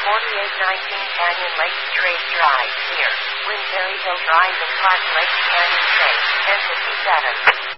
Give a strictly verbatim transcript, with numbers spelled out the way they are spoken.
forty-eight nineteen Canyon Lake Trace Drive, here. Wind Berry Hill Drive and Clark Lake Canyon Trace, ten fifty-seven.